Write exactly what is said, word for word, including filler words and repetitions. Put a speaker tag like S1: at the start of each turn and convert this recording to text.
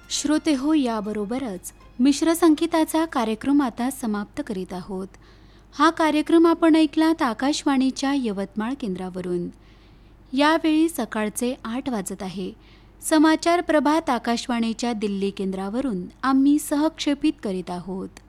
S1: श्रोते हो, याबरोबरच मिश्र संगीताचा कार्यक्रम आता समाप्त करीत आहोत. हा कार्यक्रम आपण ऐकलात आकाशवाणीच्या यवतमाळ केंद्रावरून. यावेळी सकाळचे आठ वाजत आहे. समाचार प्रभात आकाशवाणीच्या दिल्ली केंद्रावरून आम्ही सहक्षेपित करीत आहोत.